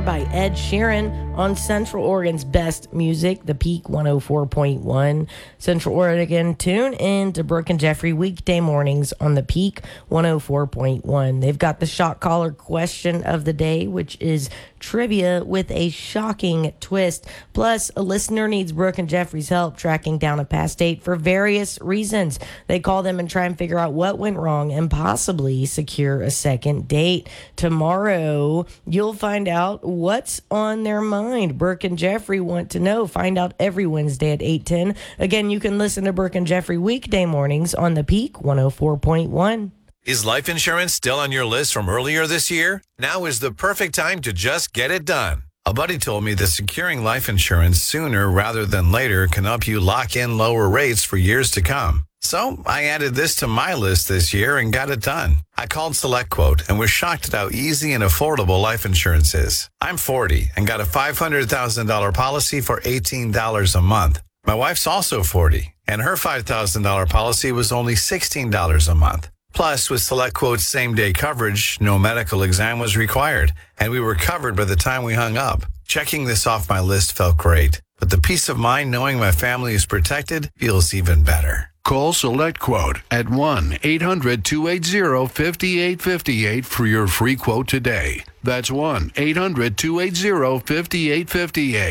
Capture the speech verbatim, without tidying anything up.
More by Ed Sheeran on Central Oregon's best music, The Peak one oh four point one. Central Oregon, tune in to Brooke and Jeffrey weekday mornings on The Peak one oh four point one. They've got the shot collar question of the day, which is trivia with a shocking twist. Plus, a listener needs Brooke and Jeffrey's help tracking down a past date for various reasons. They call them and try and figure out what went wrong and possibly secure a second date. Tomorrow, you'll find out what's on their mind. Brooke and Jeffrey want to know. Find out every Wednesday at eight ten. Again, you can listen to Brooke and Jeffrey weekday mornings on The Peak one oh four point one. Is life insurance still on your list from earlier this year? Now is the perfect time to just get it done. A buddy told me that securing life insurance sooner rather than later can help you lock in lower rates for years to come. So I added this to my list this year and got it done. I called SelectQuote and was shocked at how easy and affordable life insurance is. I'm forty and got a five hundred thousand dollars policy for eighteen dollars a month. My wife's also forty, and her five thousand dollars policy was only sixteen dollars a month. Plus, with SelectQuote's same-day coverage, no medical exam was required, and we were covered by the time we hung up. Checking this off my list felt great, but the peace of mind knowing my family is protected feels even better. Call SelectQuote at one eight hundred two eight zero five eight five eight for your free quote today. That's one eight hundred two eight zero five eight five eight.